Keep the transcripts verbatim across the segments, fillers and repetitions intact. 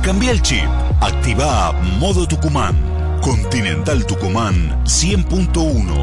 Cambia el chip. Activa Modo Tucumán. Continental Tucumán cien punto uno.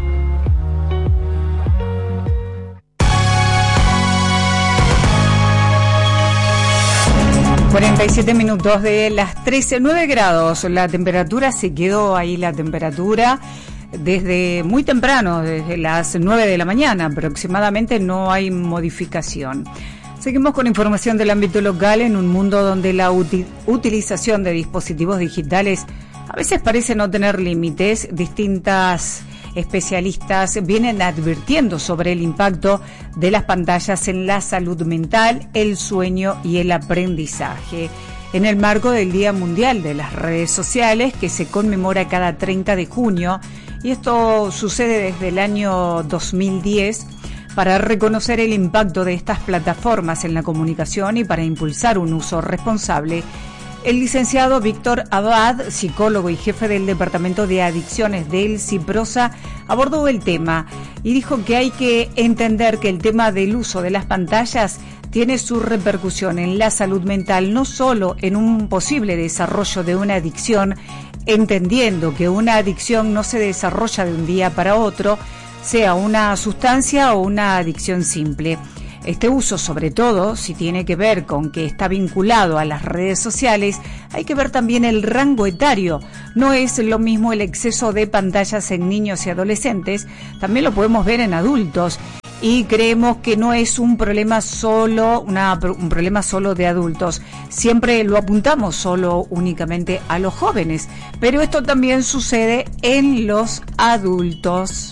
cuarenta y siete minutos de las trece, nueve grados. La temperatura se quedó ahí, la temperatura desde muy temprano, desde las nueve de la mañana aproximadamente, no hay modificación. Seguimos con información del ámbito local en un mundo donde la uti- utilización de dispositivos digitales a veces parece no tener límites. Distintas especialistas vienen advirtiendo sobre el impacto de las pantallas en la salud mental, el sueño y el aprendizaje. En el marco del Día Mundial de las Redes Sociales, que se conmemora cada treinta de junio, y esto sucede desde el año dos mil diez, para reconocer el impacto de estas plataformas en la comunicación y para impulsar un uso responsable, el licenciado Víctor Abad, psicólogo y jefe del Departamento de Adicciones del CIPROSA, abordó el tema y dijo que hay que entender que el tema del uso de las pantallas tiene su repercusión en la salud mental, no solo en un posible desarrollo de una adicción, entendiendo que una adicción no se desarrolla de un día para otro, sea una sustancia o una adicción simple. Este uso, sobre todo, si tiene que ver con que está vinculado a las redes sociales, hay que ver también el rango etario. No es lo mismo el exceso de pantallas en niños y adolescentes, también lo podemos ver en adultos. Y creemos que no es un problema solo, una, un problema solo de adultos. Siempre lo apuntamos solo únicamente a los jóvenes, pero esto también sucede en los adultos.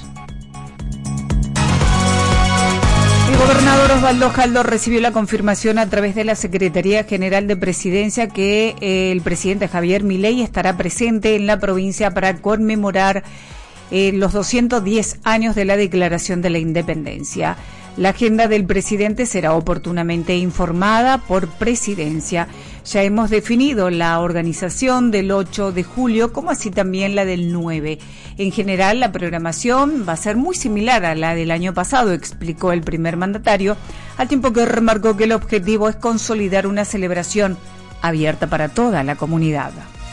El gobernador Osvaldo Jaldo recibió la confirmación a través de la Secretaría General de Presidencia que eh, el presidente Javier Milei estará presente en la provincia para conmemorar eh, los doscientos diez años de la Declaración de la Independencia. La agenda del presidente será oportunamente informada por Presidencia. Ya hemos definido la organización del ocho de julio, como así también la del nueve. En general, la programación va a ser muy similar a la del año pasado, explicó el primer mandatario, al tiempo que remarcó que el objetivo es consolidar una celebración abierta para toda la comunidad.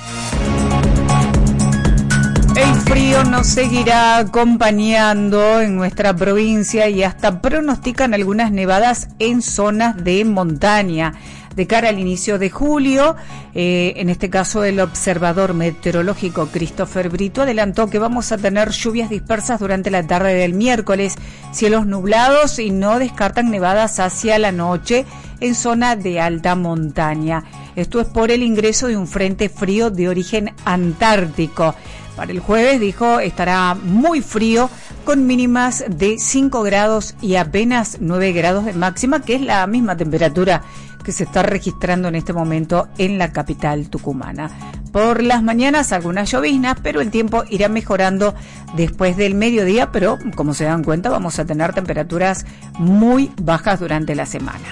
El frío nos seguirá acompañando en nuestra provincia y hasta pronostican algunas nevadas en zonas de montaña. De cara al inicio de julio, eh, en este caso el observador meteorológico Christopher Brito adelantó que vamos a tener lluvias dispersas durante la tarde del miércoles, cielos nublados y no descartan nevadas hacia la noche en zona de alta montaña. Esto es por el ingreso de un frente frío de origen antártico. Para el jueves, dijo, estará muy frío con mínimas de cinco grados y apenas nueve grados de máxima, que es la misma temperatura que se está registrando en este momento en la capital tucumana. Por las mañanas algunas lloviznas, pero el tiempo irá mejorando después del mediodía, pero como se dan cuenta vamos a tener temperaturas muy bajas durante la semana.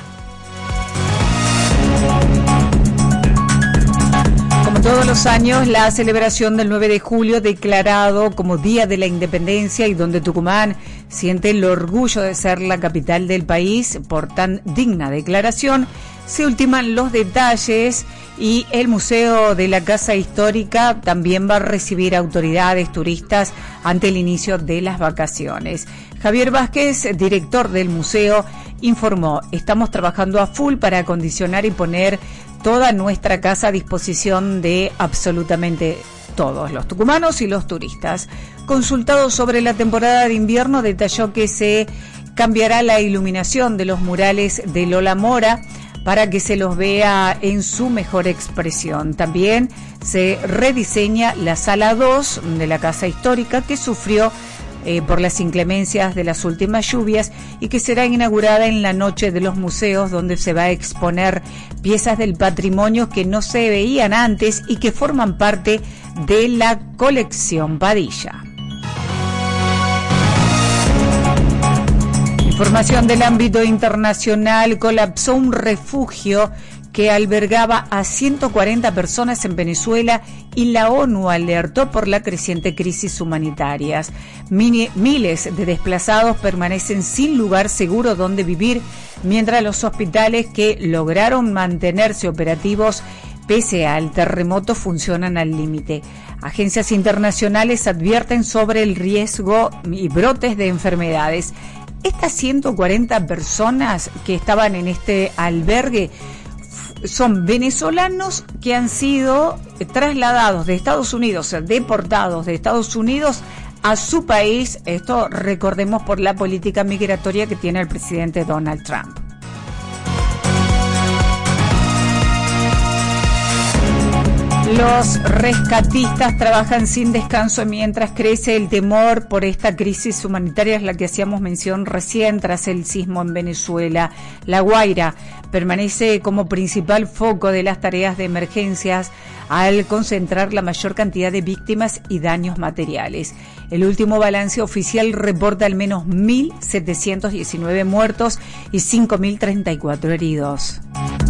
Como todos los años, la celebración del nueve de julio, declarado como Día de la Independencia y donde Tucumán siente el orgullo de ser la capital del país por tan digna declaración, se ultiman los detalles y el Museo de la Casa Histórica también va a recibir autoridades, turistas ante el inicio de las vacaciones. Javier Vázquez, director del museo, informó: estamos trabajando a full para acondicionar y poner toda nuestra casa a disposición de absolutamente todos los tucumanos y los turistas. Consultado sobre la temporada de invierno, detalló que se cambiará la iluminación de los murales de Lola Mora para que se los vea en su mejor expresión. También se rediseña la sala dos de la Casa Histórica, que sufrió eh, por las inclemencias de las últimas lluvias y que será inaugurada en la Noche de los Museos, donde se va a exponer piezas del patrimonio que no se veían antes y que forman parte de la colección Padilla. Información del ámbito internacional: colapsó un refugio que albergaba a ciento cuarenta personas en Venezuela y la ONU alertó por la creciente crisis humanitaria. Miles de desplazados permanecen sin lugar seguro donde vivir, mientras los hospitales que lograron mantenerse operativos pese al terremoto, funcionan al límite. Agencias internacionales advierten sobre el riesgo y brotes de enfermedades. Estas ciento cuarenta personas que estaban en este albergue son venezolanos que han sido trasladados de Estados Unidos, o sea, deportados de Estados Unidos a su país. Esto, recordemos, por la política migratoria que tiene el presidente Donald Trump. Los rescatistas trabajan sin descanso mientras crece el temor por esta crisis humanitaria, es la que hacíamos mención recién tras el sismo en Venezuela. La Guaira permanece como principal foco de las tareas de emergencias al concentrar la mayor cantidad de víctimas y daños materiales. El último balance oficial reporta al menos mil setecientos diecinueve muertos y cinco mil treinta y cuatro heridos.